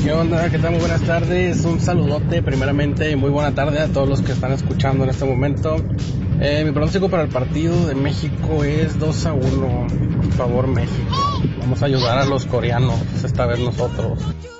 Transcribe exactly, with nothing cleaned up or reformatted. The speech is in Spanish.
¿Qué onda? ¿Qué tal? Muy buenas tardes. Un saludote primeramente y muy buena tarde a todos los que están escuchando en este momento. Eh, mi pronóstico para el partido de México es dos a uno. Por favor, México. Vamos a ayudar a los coreanos esta vez nosotros.